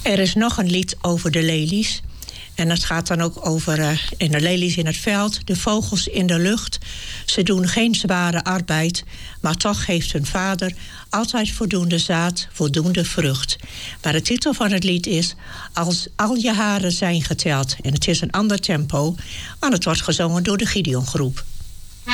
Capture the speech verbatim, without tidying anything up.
Er is nog een lied over de lelies. En dat gaat dan ook over uh, in de lelies in het veld, de vogels in de lucht. Ze doen geen zware arbeid, maar toch geeft hun vader altijd voldoende zaad, voldoende vrucht. Maar de titel van het lied is Als al je haren zijn geteld. En het is een ander tempo, maar het wordt gezongen door de Gideon Groep.